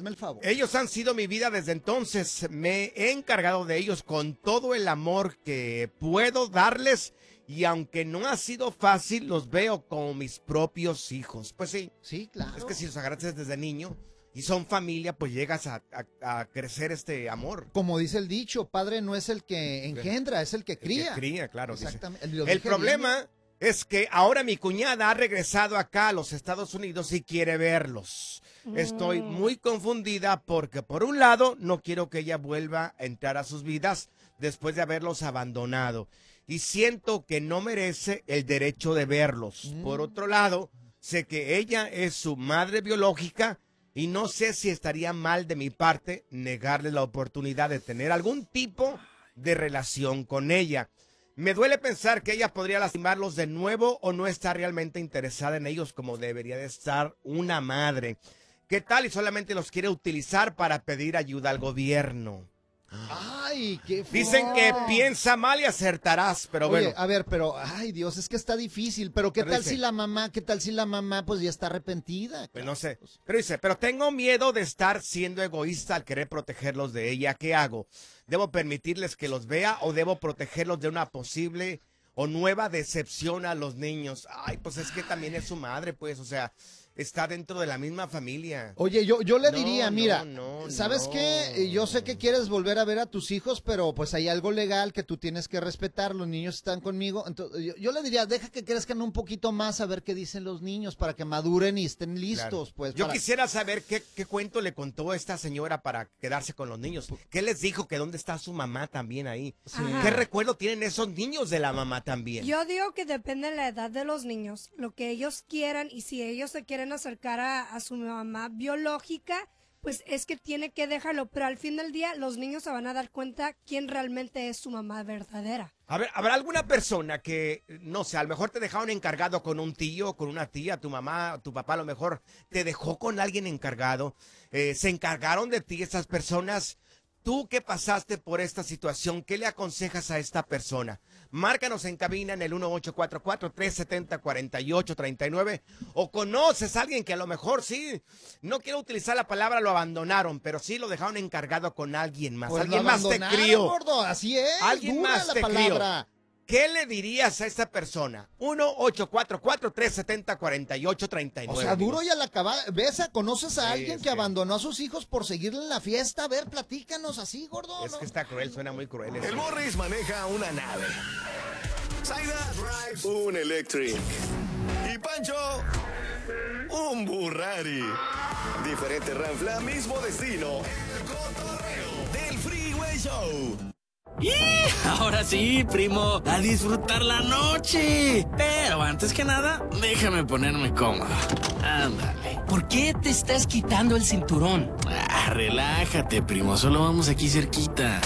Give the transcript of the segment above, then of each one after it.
hazme el favor. Ellos han sido mi vida desde entonces. Me he encargado de ellos con todo el amor que puedo darles. Y aunque no ha sido fácil, los veo como mis propios hijos. Pues sí. Sí, claro. Es que si los agarras desde niño y son familia, pues llegas a crecer este amor. Como dice el dicho, padre no es el que engendra, es el que cría. El que cría, claro. Exactamente. El problema es que ahora mi cuñada ha regresado acá a los Estados Unidos y quiere verlos. Estoy muy confundida porque por un lado no quiero que ella vuelva a entrar a sus vidas después de haberlos abandonado. Y siento que no merece el derecho de verlos. Por otro lado, sé que ella es su madre biológica y no sé si estaría mal de mi parte negarle la oportunidad de tener algún tipo de relación con ella. Me duele pensar que ella podría lastimarlos de nuevo o no está realmente interesada en ellos como debería de estar una madre. ¿Qué tal y solamente los quiere utilizar para pedir ayuda al gobierno? Ay, qué feo. Dicen que piensa mal y acertarás, pero Oye, bueno. a ver, pero, ay Dios, es que está difícil, pero ¿qué tal si la mamá pues ya está arrepentida? Pues no sé, pero tengo miedo de estar siendo egoísta al querer protegerlos de ella. ¿Qué hago? ¿Debo permitirles que los vea o debo protegerlos de una posible o nueva decepción a los niños? Ay, pues es que también es su madre, pues, o sea, está dentro de la misma familia. Oye, yo le diría, mira, ¿sabes qué? Yo sé que quieres volver a ver a tus hijos, pero pues hay algo legal que tú tienes que respetar, los niños están conmigo, entonces yo le diría, deja que crezcan un poquito más a ver qué dicen los niños para que maduren y estén listos, pues. Yo quisiera saber qué cuento le contó esta señora para quedarse con los niños. ¿Qué les dijo? Que dónde está su mamá también ahí. Sí. ¿Qué recuerdo tienen esos niños de la mamá también? Yo digo que depende de la edad de los niños, lo que ellos quieran y si ellos se quieren acercar a su mamá biológica, pues es que tiene que dejarlo, pero al fin del día los niños se van a dar cuenta quién realmente es su mamá verdadera. A ver, ¿habrá alguna persona que, no sé, a lo mejor te dejaron encargado con un tío, con una tía, tu mamá, tu papá a lo mejor te dejó con alguien encargado, se encargaron de ti esas personas? Tú que pasaste por esta situación, ¿qué le aconsejas a esta persona? Márcanos en cabina en el 1844-370-4839 o conoces a alguien que a lo mejor sí, no quiero utilizar la palabra lo abandonaron, pero sí lo dejaron encargado con alguien más. Pues alguien más te crió. Gordo, así es. Alguien más te crió. ¿Qué le dirías a esta persona? 1844-370-4839. O sea, duro y a la cabada. ¿Conoces a alguien que abandonó a sus hijos por seguirle en la fiesta? A ver, platícanos así, gordo. Es que está cruel, suena muy cruel eso. El Morris maneja una nave. Zaida drives un Electric. Y Pancho, un Burrari. Diferente ranfla, mismo destino. El cotorreo del Freeway Show. ¡Y! Ahora sí, primo, a disfrutar la noche. Pero antes que nada, déjame ponerme cómodo. Ándale. ¿Por qué te estás quitando el cinturón? Relájate, primo, solo vamos aquí cerquita.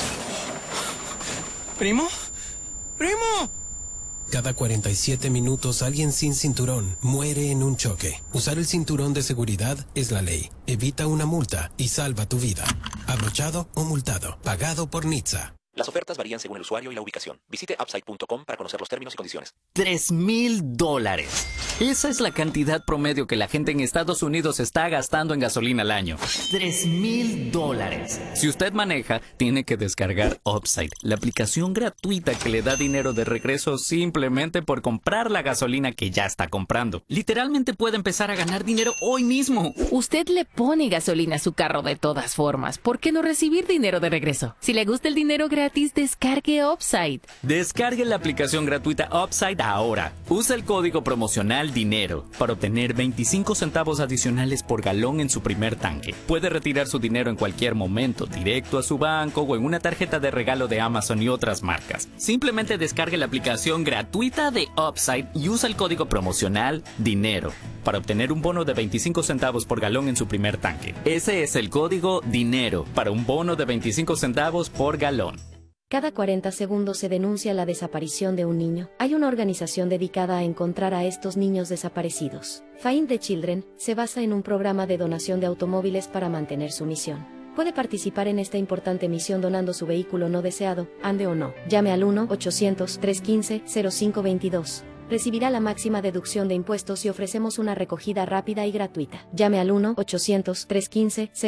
¿Primo? ¡Primo! Cada 47 minutos alguien sin cinturón muere en un choque. Usar el cinturón de seguridad es la ley. Evita una multa y salva tu vida. Abrochado o multado. Pagado por NHTSA. Las ofertas varían según el usuario y la ubicación. Visite upside.com para conocer los términos y condiciones. $3,000. Esa es la cantidad promedio que la gente en Estados Unidos está gastando en gasolina al año. $3,000. Si usted maneja, tiene que descargar Upside, la aplicación gratuita que le da dinero de regreso simplemente por comprar la gasolina que ya está comprando. Literalmente puede empezar a ganar dinero hoy mismo. Usted le pone gasolina a su carro de todas formas. ¿Por qué no recibir dinero de regreso? Si le gusta el dinero gratis, descargue Upside. Descargue la aplicación gratuita Upside ahora. Usa el código promocional DINERO para obtener 25 centavos adicionales por galón en su primer tanque. Puede retirar su dinero en cualquier momento, directo a su banco o en una tarjeta de regalo de Amazon y otras marcas. Simplemente descargue la aplicación gratuita de Upside y usa el código promocional DINERO para obtener un bono de 25 centavos por galón en su primer tanque. Ese es el código DINERO para un bono de 25 centavos por galón. Cada 40 segundos se denuncia la desaparición de un niño. Hay una organización dedicada a encontrar a estos niños desaparecidos. Find the Children se basa en un programa de donación de automóviles para mantener su misión. Puede participar en esta importante misión donando su vehículo no deseado, ande o no. Llame al 1-800-315-0522. Recibirá la máxima deducción de impuestos y ofrecemos una recogida rápida y gratuita. Llame al 1-800-315-0522.